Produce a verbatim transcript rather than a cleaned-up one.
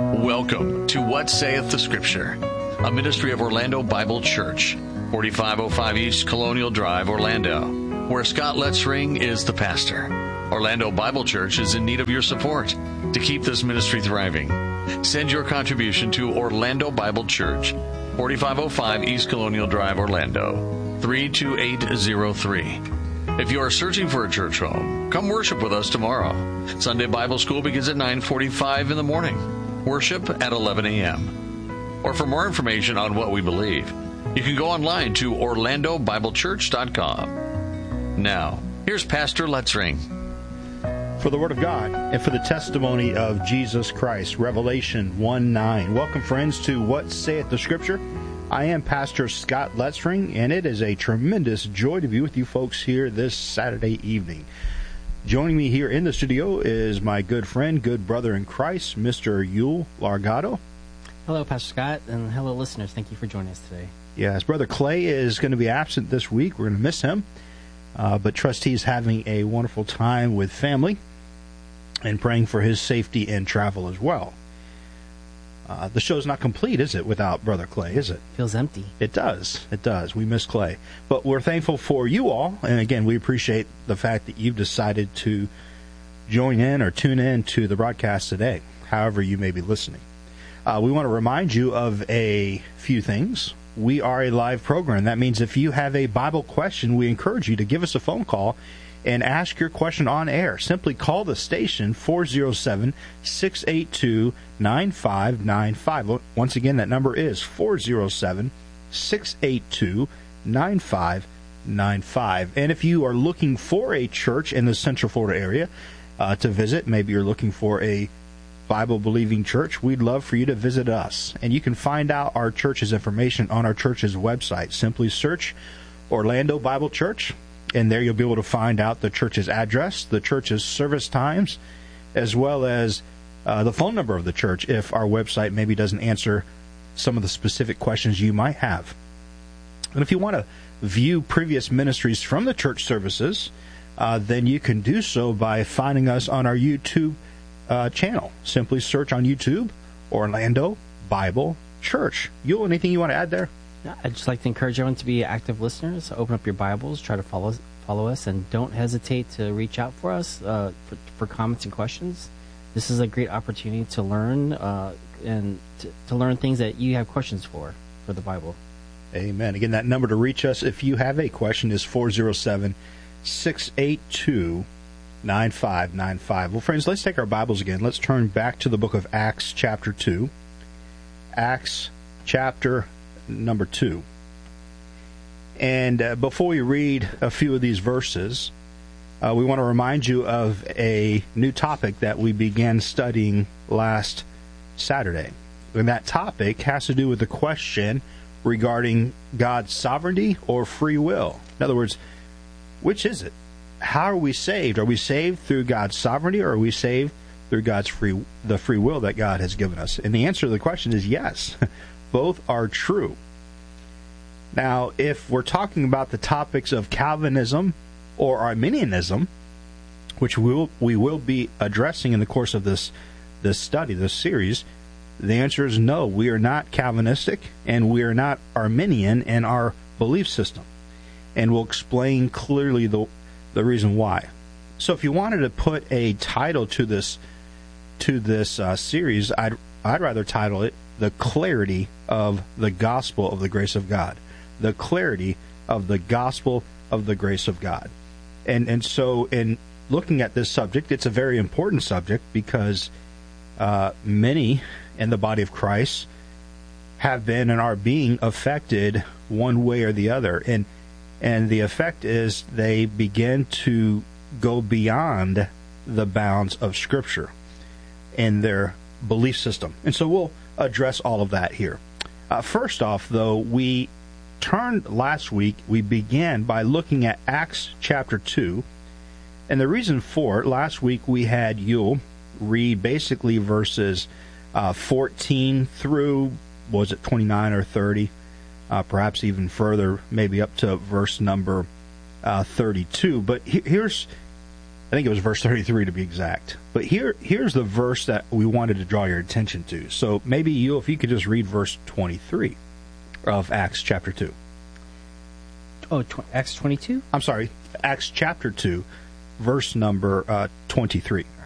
Welcome to What Saith the Scripture, a ministry of Orlando Bible Church, forty-five oh five East Colonial Drive, Orlando, where Scott Letzring is the pastor. Orlando Bible Church is in need of your support to keep this ministry thriving. Send your contribution to Orlando Bible Church, forty-five oh five East Colonial Drive, Orlando, three two eight zero three. If you are searching for a church home, come worship with us tomorrow. Sunday Bible School begins at nine forty-five in the morning. Worship at eleven a.m. Or for more information on what we believe, you can go online to orlando bible church dot com. Now, here's Pastor Letzring. For the Word of God and for the testimony of Jesus Christ, Revelation one nine. Welcome, friends, to What Saith the Scripture. I am Pastor Scott Letzring, and it is a tremendous joy to be with you folks here this Saturday evening. Joining me here in the studio is my good friend, good brother in Christ, Mister Yul Largado. Hello, Pastor Scott, and hello, listeners. Thank you for joining us today. Yes, Brother Clay is going to be absent this week. We're going to miss him. Uh, but trust he's having a wonderful time with family and praying for his safety and travel as well. Uh, the show's not complete, is it, without Brother Clay, is it? Feels empty. It does. It does. We miss Clay. But we're thankful for you all. And again, we appreciate the fact that you've decided to join in or tune in to the broadcast today, however you may be listening. Uh, we want to remind you of a few things. We are a live program. That means if you have a Bible question, we encourage you to give us a phone call and ask your question on air. Simply call the station, four oh seven, six eight two, nine five nine five. Once again, that number is four oh seven, six eight two, nine five nine five. And if you are looking for a church in the Central Florida area uh, to visit, maybe you're looking for a Bible-believing church, we'd love for you to visit us. And you can find out our church's information on our church's website. Simply search Orlando Bible Church, and there you'll be able to find out the church's address, the church's service times, as well as uh, the phone number of the church if our website maybe doesn't answer some of the specific questions you might have. And if you want to view previous ministries from the church services, uh, then you can do so by finding us on our YouTube uh, channel. Simply search on YouTube, Orlando Bible Church. Yul, anything you want to add there? I'd just like to encourage everyone to be active listeners. Open up your Bibles, try to follow us, follow us, and don't hesitate to reach out for us uh, for, for comments and questions. This is a great opportunity to learn uh, and to, to learn things that you have questions for for the Bible. Amen. Again, that number to reach us if you have a question is four oh seven, six eight two, nine five nine five. Well, friends, let's take our Bibles again. Let's turn back to the book of Acts chapter two. Acts chapter number two. And uh, before we read a few of these verses, uh, we want to remind you of a new topic that we began studying last Saturday. And that topic has to do with the question regarding God's sovereignty or free will. In other words, which is it? How are we saved? Are we saved through God's sovereignty, or are we saved through God's free the free will that God has given us? And the answer to the question is yes. Both are true. Now, if we're talking about the topics of Calvinism or Arminianism, which we will, we will be addressing in the course of this, this study, this series, the answer is no. We are not Calvinistic, and we are not Arminian in our belief system. And we'll explain clearly the, the reason why. So if you wanted to put a title to this to this uh, series, I'd, I'd rather title it The Clarity of the Gospel of the Grace of God. The clarity of the gospel of the grace of God. And and so in looking at this subject, it's a very important subject because uh, many in the body of Christ have been and are being affected one way or the other. And, and the effect is they begin to go beyond the bounds of Scripture in their belief system. And so we'll address all of that here. Uh, first off, though, we turned last week, we began by looking at Acts chapter two. And the reason for it, last week we had Yul read basically verses uh, fourteen through, was it twenty-nine or thirty? Uh, perhaps even further, maybe up to verse number uh, thirty-two. But he- here's I think it was verse thirty-three to be exact. But here, here's the verse that we wanted to draw your attention to. So maybe you, if you could just read verse twenty-three of Acts chapter two. Oh, tw- Acts twenty-two? I'm sorry, Acts chapter two, verse number uh, twenty-three.